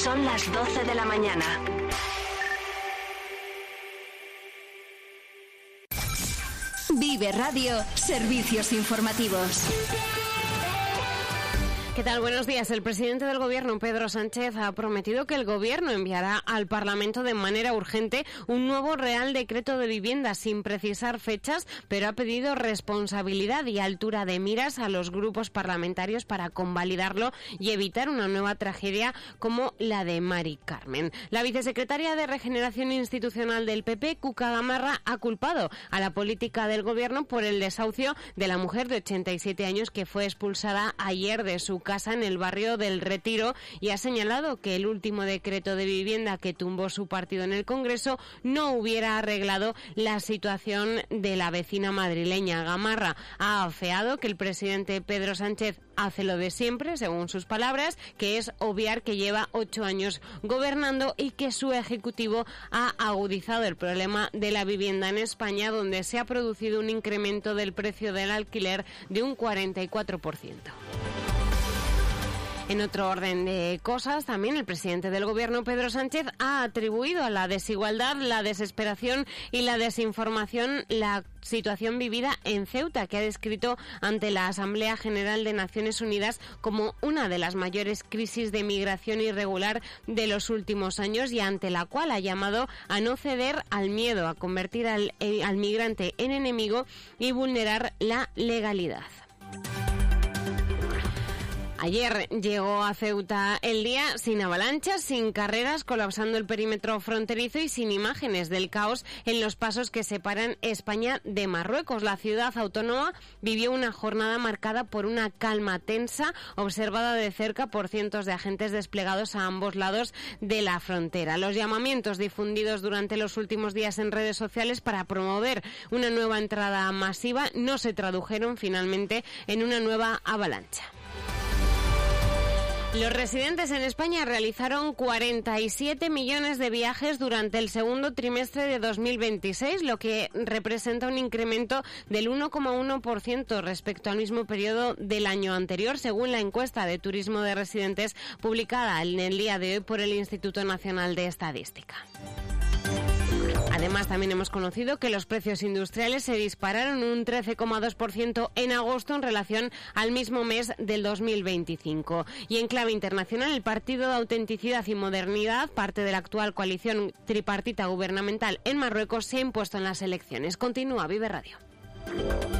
Son las 12 de la mañana. Vive Radio, servicios informativos. ¿Qué tal? Buenos días. El presidente del Gobierno, Pedro Sánchez, ha prometido que el Gobierno enviará al Parlamento de manera urgente un nuevo Real Decreto de Vivienda sin precisar fechas, pero ha pedido responsabilidad y altura de miras a los grupos parlamentarios para convalidarlo y evitar una nueva tragedia como la de Mari Carmen. La vicesecretaria de Regeneración Institucional del PP, Cuca Gamarra, ha culpado a la política del Gobierno por el desahucio de la mujer de 87 años que fue expulsada ayer de su casa en el barrio del Retiro y ha señalado que el último decreto de vivienda que tumbó su partido en el Congreso no hubiera arreglado la situación de la vecina madrileña. Gamarra ha afeado que el presidente Pedro Sánchez hace lo de siempre, según sus palabras, que es obviar que lleva 8 años gobernando y que su ejecutivo ha agudizado el problema de la vivienda en España, donde se ha producido un incremento del precio del alquiler de un 44%. En otro orden de cosas, también el presidente del Gobierno, Pedro Sánchez, ha atribuido a la desigualdad, la desesperación y la desinformación la situación vivida en Ceuta, que ha descrito ante la Asamblea General de Naciones Unidas como una de las mayores crisis de migración irregular de los últimos años y ante la cual ha llamado a no ceder al miedo, a convertir al migrante en enemigo y vulnerar la legalidad. Ayer llegó a Ceuta el día sin avalanchas, sin carreras, colapsando el perímetro fronterizo y sin imágenes del caos en los pasos que separan España de Marruecos. La ciudad autónoma vivió una jornada marcada por una calma tensa, observada de cerca por cientos de agentes desplegados a ambos lados de la frontera. Los llamamientos difundidos durante los últimos días en redes sociales para promover una nueva entrada masiva no se tradujeron finalmente en una nueva avalancha. Los residentes en España realizaron 47 millones de viajes durante el segundo trimestre de 2026, lo que representa un incremento del 1,1% respecto al mismo periodo del año anterior, según la encuesta de turismo de residentes publicada en el día de hoy por el Instituto Nacional de Estadística. Además, también hemos conocido que los precios industriales se dispararon un 13,2% en agosto en relación al mismo mes del 2025. Y en clave internacional, el Partido de Autenticidad y Modernidad, parte de la actual coalición tripartita gubernamental en Marruecos, se ha impuesto en las elecciones. Continúa Vive Radio.